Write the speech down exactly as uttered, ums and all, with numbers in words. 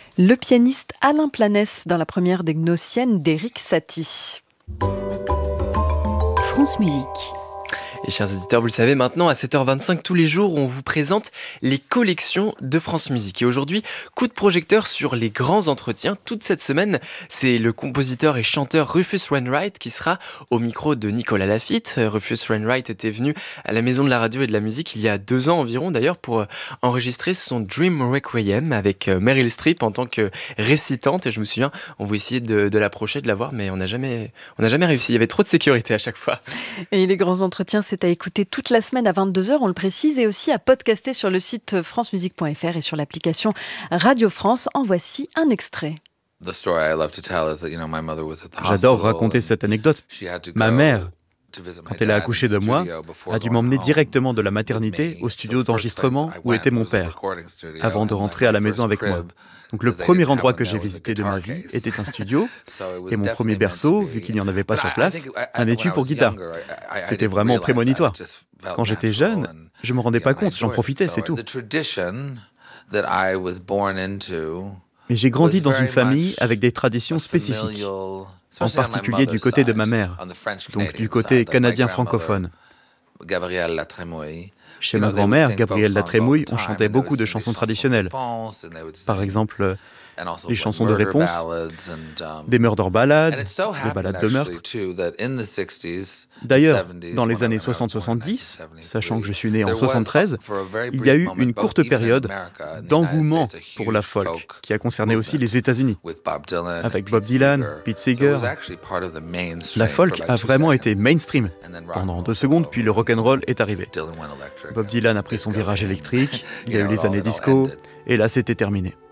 Le pianiste Alain Planès dans la première des Gnossiennes d'Éric Satie. France Musique. Et chers auditeurs, vous le savez maintenant, à sept heures vingt-cinq tous les jours, on vous présente les collections de France Musique. Et aujourd'hui, coup de projecteur sur les grands entretiens. Toute cette semaine, c'est le compositeur et chanteur Rufus Wainwright qui sera au micro de Nicolas Laffitte. Rufus Wainwright était venu à la Maison de la Radio et de la Musique il y a deux ans environ, d'ailleurs, pour enregistrer son Dream Requiem avec Meryl Streep en tant que récitante. Et je me souviens, on voulait essayer de, de l'approcher, de la voir, mais on n'a jamais, on n'a jamais réussi. Il y avait trop de sécurité à chaque fois. Et les grands entretiens, c'est à écouter toute la semaine à vingt-deux heures, on le précise, et aussi à podcaster sur le site france musique point f r et sur l'application Radio France. En voici un extrait. J'adore raconter cette anecdote. Ma mère, quand elle a accouché de moi, a dû m'emmener directement de la maternité au studio d'enregistrement où était mon père, avant de rentrer à la maison avec moi. Donc le premier endroit que j'ai visité de ma vie était un studio, et mon premier berceau, vu qu'il n'y en avait pas sur place, un étui pour guitare. C'était vraiment prémonitoire. Quand j'étais jeune, je ne me rendais pas compte, j'en profitais, c'est tout. Mais j'ai grandi dans une famille avec des traditions spécifiques, en particulier du côté de ma mère, donc du côté canadien francophone. Chez ma grand-mère, Gabrielle Latrémouille, on chantait beaucoup de chansons traditionnelles. Par exemple, les chansons de réponse, des murder ballads, des ballades de meurtre. D'ailleurs, dans les années soixante soixante-dix, sachant que je suis né en soixante-treize, il y a eu une courte période d'engouement pour la folk, qui a concerné aussi les États-Unis. Avec Bob Dylan, Pete Seeger, la folk a vraiment été mainstream pendant deux secondes, puis le rock'n'roll est arrivé. Bob Dylan a pris son virage électrique, il y a eu les années disco, et là c'était terminé.